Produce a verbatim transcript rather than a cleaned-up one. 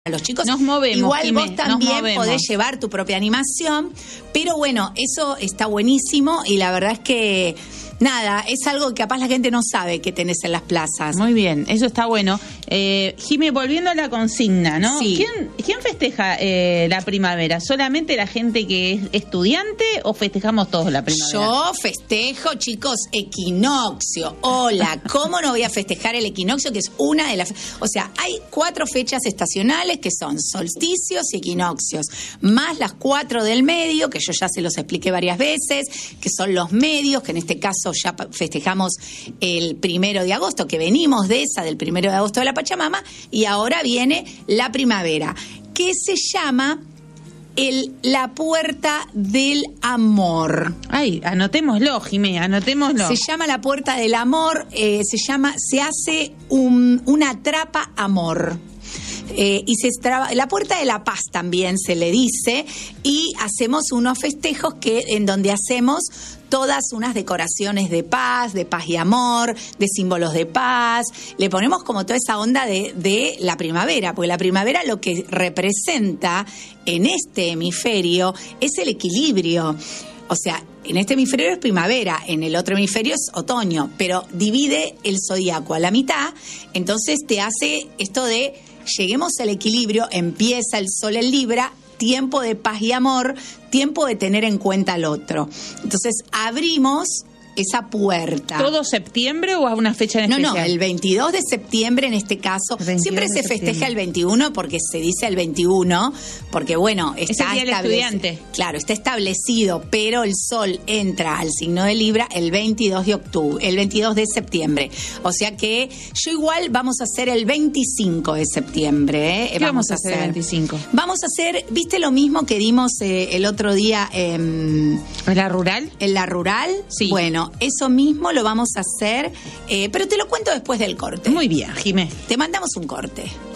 a los chicos. Nos movemos, Igual Jimé, vos también nos movemos. podés llevar tu propia animación, pero bueno, eso está buenísimo y la verdad es que nada, es algo que capaz la gente no sabe que tenés en las plazas. Muy bien, eso está bueno. Eh, Jimé, volviendo a la consigna, ¿no? Sí. ¿Quién, quién festeja eh, la primavera? ¿Solamente la gente que es estudiante o festejamos todos la primavera? Yo festejo, chicos, equinoccio. Hola, ¿cómo no voy a festejar el equinoccio? Que es una de las... O sea, hay cuatro fechas estacionales que son solsticios y equinoccios, más las cuatro del medio, que yo ya se los expliqué varias veces, que son los medios, que en este caso ya festejamos el primero de agosto, que venimos de esa, del primero de agosto de la Pachamama, y ahora viene la primavera, que se llama el, la puerta del amor. Ay, anotémoslo, Jimé, anotémoslo. Se llama la puerta del amor, eh, se llama, se hace un, una trapa amor. Eh, y se traba, la puerta de la paz también se le dice, y hacemos unos festejos que en donde hacemos todas unas decoraciones de paz, de paz y amor, de símbolos de paz. Le ponemos como toda esa onda de, de la primavera, porque la primavera lo que representa en este hemisferio es el equilibrio. O sea, en este hemisferio es primavera, en el otro hemisferio es otoño, pero divide el zodíaco a la mitad, entonces te hace esto de lleguemos al equilibrio, empieza el sol en Libra, tiempo de paz y amor, tiempo de tener en cuenta al otro. Entonces abrimos esa puerta. ¿Todo septiembre o a una fecha en No, especial? no, el veintidós de septiembre en este caso. Siempre se festeja el veintiuno porque se dice el veintiuno, porque bueno, está es el día del estudiante. Claro, está establecido, pero el sol entra al signo de Libra el veintidós de octubre, el veintidós de septiembre. O sea que yo igual vamos a hacer el veinticinco de septiembre. ¿eh? ¿Qué vamos a hacer el veinticinco? Vamos a hacer, ¿viste lo mismo que dimos eh, el otro día en, ¿En la rural? En la rural. Sí. Bueno, eso mismo lo vamos a hacer, eh, pero te lo cuento después del corte. Muy bien, Jimé. Te mandamos un corte.